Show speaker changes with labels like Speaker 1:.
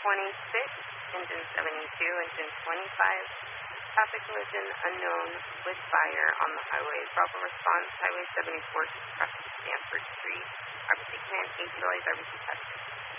Speaker 1: 26, engine 72, engine 25. Traffic collision unknown with fire on the highway. Bravo response, Highway 74, crossing Stanford Street. RBC Can 8 July, RBC Texas.